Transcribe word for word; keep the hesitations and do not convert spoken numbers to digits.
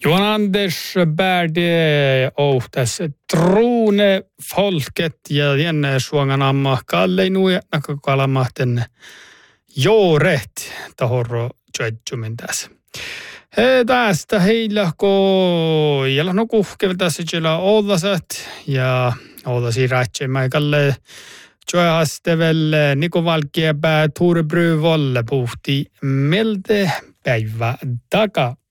Johan Anders Bärde och dess trone folket ja jenne suonganamma kalle nuja nakakalamaten jooret tahorro tjötjumin tässä. He tästä heillä ko jalla no kuhkevel tässä jalla ollasat ja ollasi rätsemä kalle tjöhastevel Niko Valkiepää Tuure Bryvolle puhti melde päivä takaa.